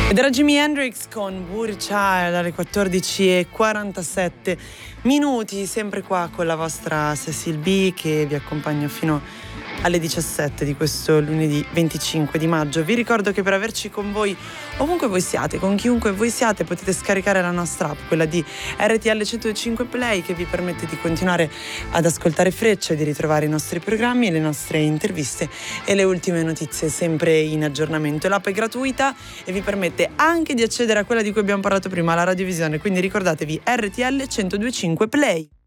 Ed era Jimi Hendrix con Woody Child alle 14:47 minuti, sempre qua con la vostra Cecil B che vi accompagna fino alle 17 di questo lunedì 25 di maggio. Vi ricordo che per averci con voi ovunque voi siate, con chiunque voi siate, potete scaricare la nostra app, quella di RTL 105 Play, che vi permette di continuare ad ascoltare Freccia e di ritrovare i nostri programmi, le nostre interviste e le ultime notizie sempre in aggiornamento. L'app è gratuita e vi permette anche di accedere a quella di cui abbiamo parlato prima, la radiovisione, quindi ricordatevi RTL 105 Play.